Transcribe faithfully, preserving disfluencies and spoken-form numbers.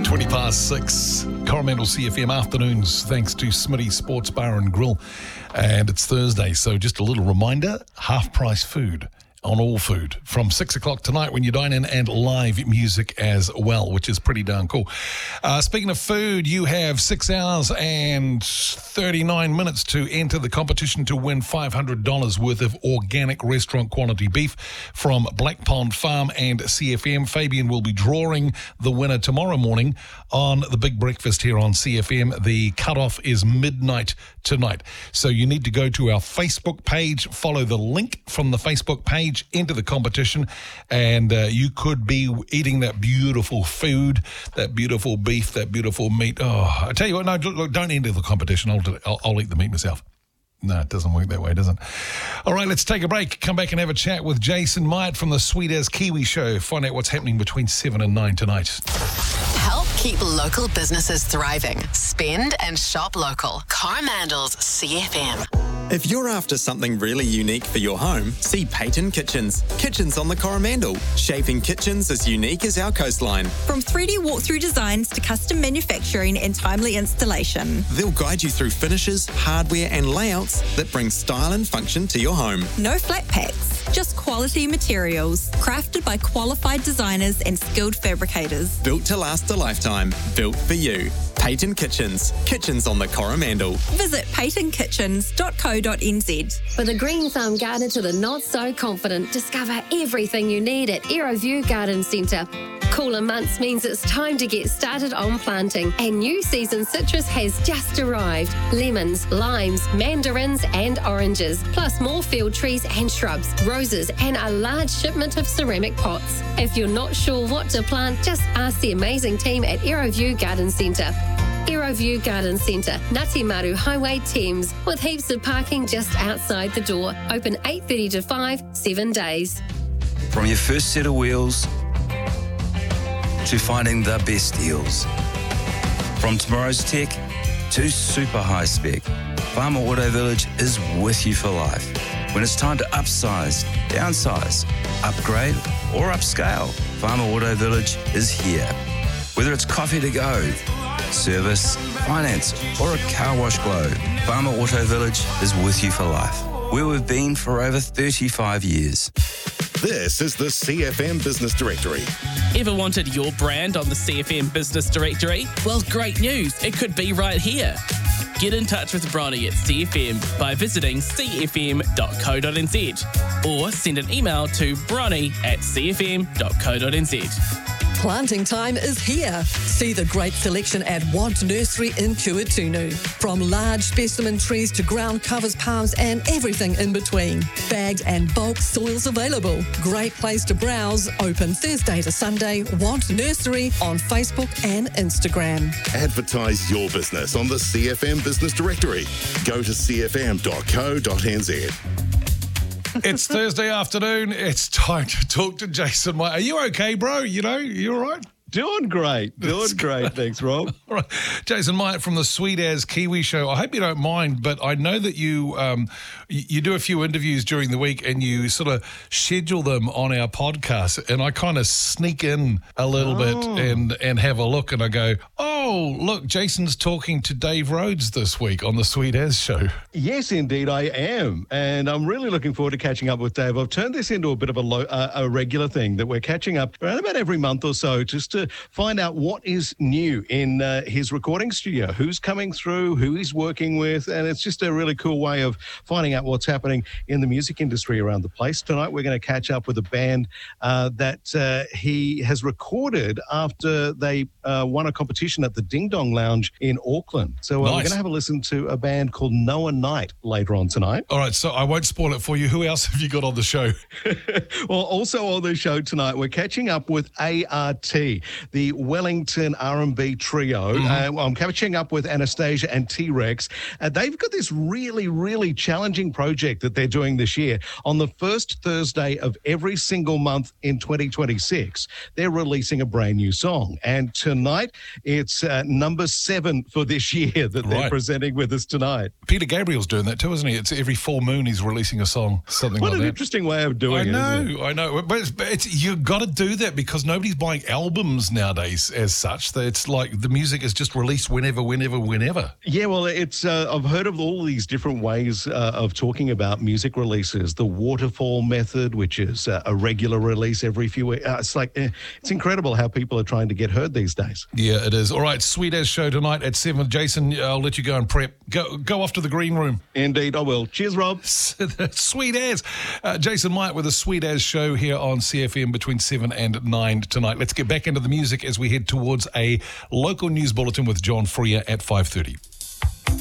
twenty past six, Coromandel C F M afternoons, thanks to Smitty Sports Bar and Grill. And it's Thursday, so just a little reminder, half-price food on all food from six o'clock tonight when you dine in, and live music as well, which is pretty darn cool. Uh, speaking of food, you have six hours and thirty-nine minutes to enter the competition to win five hundred dollars worth of organic restaurant quality beef from Black Pond Farm and C F M. Fabian will be drawing the winner tomorrow morning on the Big Breakfast here on C F M. The cutoff is midnight tonight. So you need to go to our Facebook page, follow the link from the Facebook page into the competition, and uh, you could be eating that beautiful food, that beautiful beef, that beautiful meat. Oh, I tell you what, no, look, don't enter the competition. I'll, I'll, I'll eat the meat myself. No, it doesn't work that way, does it? All right, let's take a break. Come back and have a chat with Jason Myatt from the Sweet As Kiwi Show. Find out what's happening between seven and nine tonight. Help keep local businesses thriving. Spend and shop local. Coromandel's C F M. If you're after something really unique for your home, see Payton Kitchens. Kitchens on the Coromandel. Shaping kitchens as unique as our coastline. From three D walkthrough designs to custom manufacturing and timely installation. They'll guide you through finishes, hardware and layouts that bring style and function to your home. No flat packs, just quality materials. Crafted by qualified designers and skilled fabricators. Built to last a lifetime. Built for you. Payton Kitchens. Kitchens on the Coromandel. Visit payton kitchens dot co dot n z. For the green thumb gardener to the not so confident, discover everything you need at Aeroview Garden Centre. Cooler months means it's time to get started on planting, and new season citrus has just arrived. Lemons, limes, mandarins and oranges, plus more field trees and shrubs, roses and a large shipment of ceramic pots. If you're not sure what to plant, just ask the amazing team at Aeroview Garden Centre. Aeroview Garden Centre, Ngati Maru Highway, Thames, with heaps of parking just outside the door. Open eight thirty to five, seven days. From your first set of wheels to finding the best deals. From tomorrow's tech to super high spec, Farmer Auto Village is with you for life. When it's time to upsize, downsize, upgrade or upscale, Farmer Auto Village is here. Whether it's coffee to go, service, finance or a car wash glow, Farmer Auto Village is with you for life. Where we've been for over thirty-five years. This is the C F M Business Directory. Ever wanted your brand on the C F M Business Directory? Well, great news. It could be right here. Get in touch with Bronny at C F M by visiting c f m dot co dot n z or send an email to bronny at c f m dot co dot n z. Planting time is here. See the great selection at Want Nursery in Kuatunu. From large specimen trees to ground covers, palms and everything in between. Bagged and bulk soils available. Great place to browse. Open Thursday to Sunday. Want Nursery on Facebook and Instagram. Advertise your business on the C F M Business Directory. Go to c f m dot co dot n z. It's Thursday afternoon. It's time to talk to Jason Myatt. Are you okay, bro? You know, you all right? Doing great. Doing great. Thanks, Rob. All right. Jason Myatt from the Sweet As Kiwi Show. I hope you don't mind, but I know that you um, you do a few interviews during the week and you sort of schedule them on our podcast, and I kind of sneak in a little oh. bit and, and have a look, and I go, oh, look, Jason's talking to Dave Rhodes this week on the Sweet As Show. Yes, indeed, I am. And I'm really looking forward to catching up with Dave. I've turned this into a bit of a, lo- uh, a regular thing that we're catching up around about every month or so, just to find out what is new in uh, his recording studio, who's coming through, who he's working with, and it's just a really cool way of finding out what's happening in the music industry around the place. Tonight we're going to catch up with a band uh, that uh, he has recorded after they uh, won a competition at the Ding Dong Lounge in Auckland. So uh, nice. We're going to have a listen to a band called Noah Knight later on tonight. All right, so I won't spoil it for you. Who else have you got on the show? Well, also on the show tonight, we're catching up with A R T, the Wellington R and B trio. Mm-hmm. Uh, I'm catching up with Anastasia and T-Rex. Uh, they've got this really, really challenging project that they're doing this year. On the first Thursday of every single month in twenty twenty-six, they're releasing a brand new song. And tonight, it's uh, number seven for this year that they're Right. presenting with us tonight. Peter Gabriel's doing that too, isn't he? It's every full moon he's releasing a song, something What like an that. interesting way of doing I it. know, isn't it? I know. But, it's, but it's, you've got to do that because nobody's buying albums nowadays as such. It's like the music is just released whenever, whenever, whenever. Yeah, well, it's uh, I've heard of all these different ways uh, of talking about music releases. The waterfall method, which is uh, a regular release every few weeks. Uh, it's like eh, it's incredible how people are trying to get heard these days. Yeah, it is. All right, Sweet As show tonight at seven. Jason, I'll let you go and prep. Go go off to the green room. Indeed, I will. Cheers, Rob. Sweet As. Uh, Jason Myatt with a Sweet As show here on C F M between seven and nine tonight. Let's get back into the music as we head towards a local news bulletin with John Freer at five thirty.